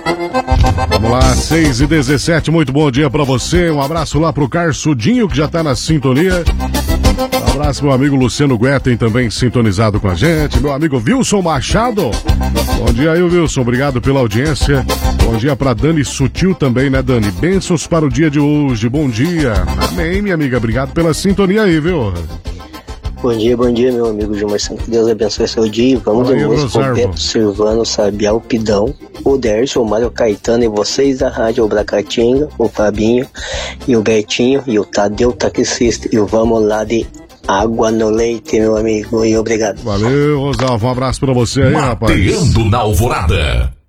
Vamos lá, 6h17, muito bom dia pra você. Um abraço lá pro Carsudinho, que já tá na sintonia. Um abraço, meu amigo Luciano Guetem, também sintonizado com a gente. Meu amigo Wilson Machado. Bom dia aí, Wilson. Obrigado pela audiência. Bom dia pra Dani Sutil também, né, Dani? Bênçãos para o dia de hoje. Bom dia. Amém, minha amiga. Obrigado pela sintonia aí, viu? Bom dia, meu amigo Gilmar Santos. Que Deus abençoe seu dia. Vamos de música com Beto Silvano, Sabiá, Pidão, o Dercio, o Mário Caetano e vocês da Rádio Bracatinga, o Fabinho e o Betinho e o Tadeu Taxista e o Vamos Lá de Água no Leite, meu amigo. E obrigado. Valeu, Rosalvo. Um abraço pra você aí, rapaz. Mateando na Alvorada.